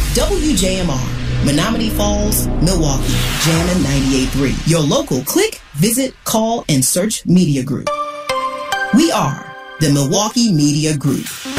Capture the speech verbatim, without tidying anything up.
W J M R, Menominee Falls, Milwaukee, Jammin' ninety-eight point three. Your local click, visit, call, and search media group. We are the Milwaukee Media Group.